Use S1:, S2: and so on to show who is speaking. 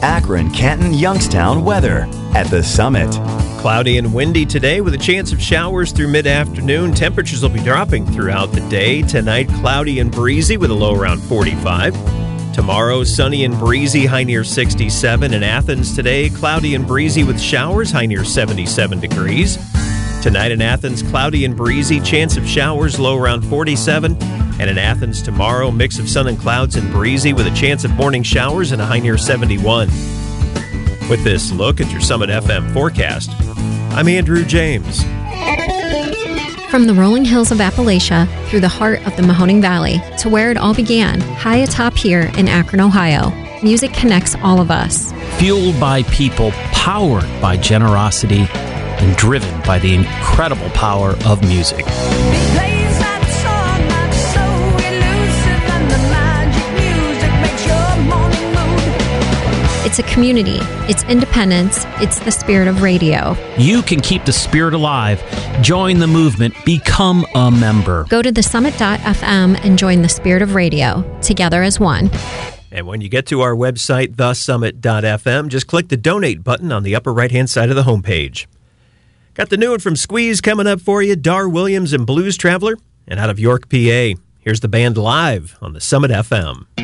S1: Akron, Canton, Youngstown weather at the Summit.
S2: Cloudy and windy today with a chance of showers through mid-afternoon. Temperatures will be dropping throughout the day. Tonight, cloudy and breezy with a low around 45. Tomorrow, sunny and breezy, high near 67. In Athens today, cloudy and breezy with showers, high near 77 degrees. Tonight in Athens, cloudy and breezy, chance of showers, low around 47. And in Athens tomorrow, mix of sun and clouds and breezy with a chance of morning showers and a high near 71. With this look at your Summit FM forecast, I'm Andrew James.
S3: From the rolling hills of Appalachia through the heart of the Mahoning Valley to where it all began, high atop here in Akron, Ohio, music connects all of us.
S4: Fueled by people, powered by generosity, and driven by the incredible power of music.
S3: It's a community, it's independence, it's the spirit of radio.
S4: You can keep the spirit alive. Join the movement. Become a member.
S3: Go to thesummit.fm and join the spirit of radio, together as one.
S2: And when you get to our website, thesummit.fm, just click the donate button on the upper right-hand side of the homepage. Got the new one from Squeeze coming up for you, Dar Williams and Blues Traveler. And out of York, PA, here's the band live on the Summit FM.